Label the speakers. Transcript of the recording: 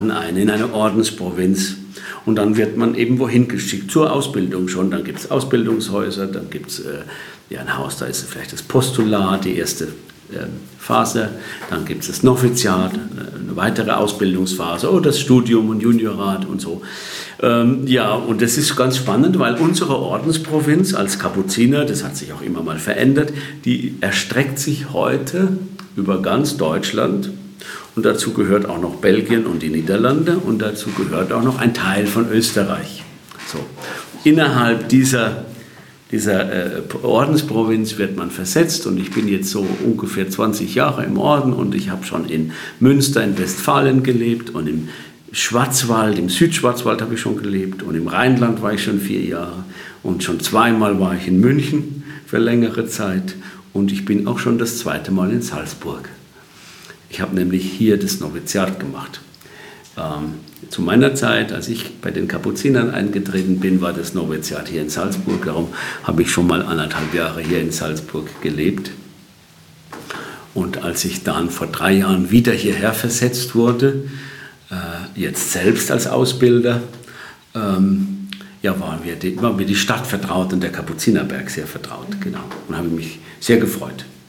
Speaker 1: in eine Ordensprovinz. Und dann wird man eben wohin geschickt, zur Ausbildung schon. Dann gibt es Ausbildungshäuser, dann gibt es ein Haus, da ist vielleicht das Postulat, die erste Phase. Dann gibt es das Noviziat, eine weitere Ausbildungsphase, oder das Studium und Juniorat und so. Und das ist ganz spannend, weil unsere Ordensprovinz als Kapuziner, das hat sich auch immer mal verändert, die erstreckt sich heute über ganz Deutschland. Und dazu gehört auch noch Belgien und die Niederlande und dazu gehört auch noch ein Teil von Österreich. So. Innerhalb dieser Ordensprovinz wird man versetzt und ich bin jetzt so ungefähr 20 Jahre im Orden und ich habe schon in Münster in Westfalen gelebt und im Schwarzwald, im Südschwarzwald habe ich schon gelebt und im Rheinland war ich schon 4 Jahre und schon 2-mal war ich in München für längere Zeit und ich bin auch schon das 2. Mal in Salzburg. Ich habe nämlich hier das Noviziat gemacht. Zu meiner Zeit, als ich bei den Kapuzinern eingetreten bin, war das Noviziat hier in Salzburg. Darum habe ich schon mal 1,5 Jahre hier in Salzburg gelebt. Und als ich dann vor 3 Jahren wieder hierher versetzt wurde, jetzt selbst als Ausbilder, war mir die Stadt vertraut und der Kapuzinerberg sehr vertraut. Genau. Und habe mich sehr gefreut.